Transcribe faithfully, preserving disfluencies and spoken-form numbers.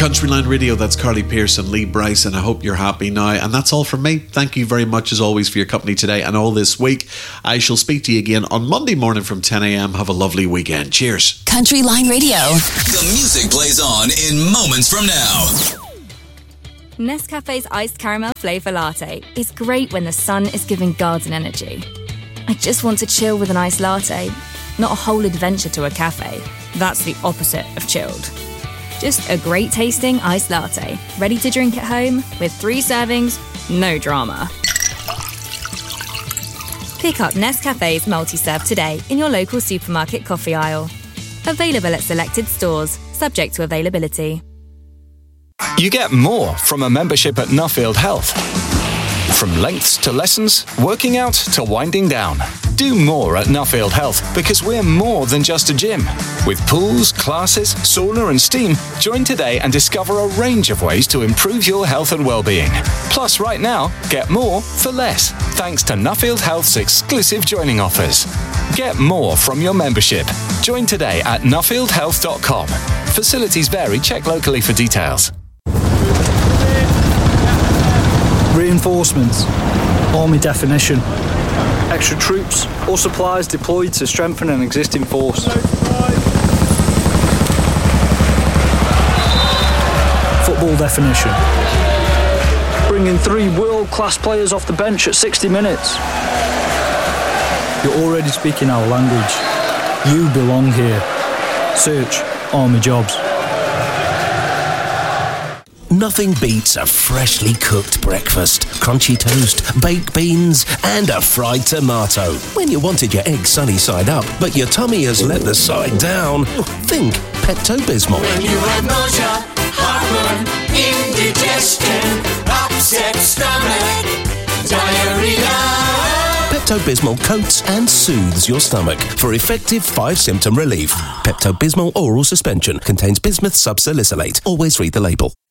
Country Line Radio, that's Carly Pearson, Lee Bryce, and I hope you're happy now. And that's all from me. Thank you very much, as always, for your company today and all this week. I shall speak to you again on Monday morning from ten a.m. Have a lovely weekend. Cheers. Country Line Radio. The music plays on in moments from now. Nescafe's iced caramel flavour latte is great when the sun is giving garden energy. I just want to chill with an iced latte, not a whole adventure to a cafe. That's the opposite of chilled. Just a great tasting iced latte, ready to drink at home with three servings, no drama. Pick up Nescafe's multi-serve today in your local supermarket coffee aisle. Available at selected stores, subject to availability. You get more from a membership at Nuffield Health. From lengths to lessons, working out to winding down. Do more at Nuffield Health because we're more than just a gym. With pools, classes, sauna and steam, join today and discover a range of ways to improve your health and well-being. Plus, right now, get more for less, thanks to Nuffield Health's exclusive joining offers. Get more from your membership. Join today at nuffield health dot com. Facilities vary. Check locally for details. Reinforcements. Army definition. Extra troops or supplies deployed to strengthen an existing force. Football definition. Bringing three world-class players off the bench at sixty minutes. You're already speaking our language. You belong here. Search Army Jobs. Nothing beats a freshly cooked breakfast, crunchy toast, baked beans, and a fried tomato. When you wanted your egg sunny side up, but your tummy has let the side down, think Pepto-Bismol. When you have nausea, heartburn, indigestion, upset stomach, diarrhea. Pepto-Bismol coats and soothes your stomach for effective five-symptom relief. Pepto-Bismol oral suspension contains bismuth subsalicylate. Always read the label.